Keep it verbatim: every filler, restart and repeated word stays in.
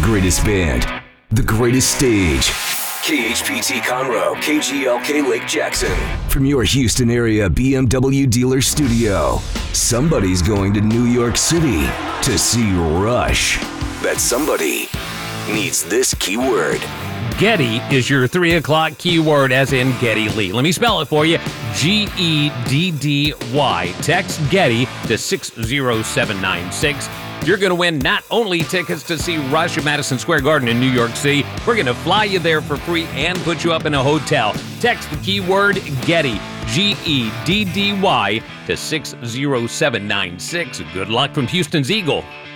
greatest band, the greatest stage. K H P T Conroe, K G L K Lake Jackson. From your Houston area B M W dealer studio, somebody's going to New York City to see Rush. That somebody needs this keyword. Geddy is your three o'clock keyword, as in Geddy Lee. Let me spell it for you. G E D D Y. Text Geddy to six zero seven nine six. You're going to win not only tickets to see Rush at Madison Square Garden in New York City, we're going to fly you there for free and put you up in a hotel. Text the keyword Geddy, G E D D Y, to six zero seven nine six. Good luck from Houston's Eagle.